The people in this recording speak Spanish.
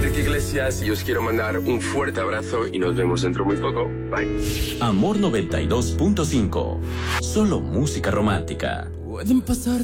Enrique Iglesias y os quiero mandar un fuerte abrazo y nos vemos dentro muy poco. Bye. Amor 92.5. Solo música romántica. Pueden pasar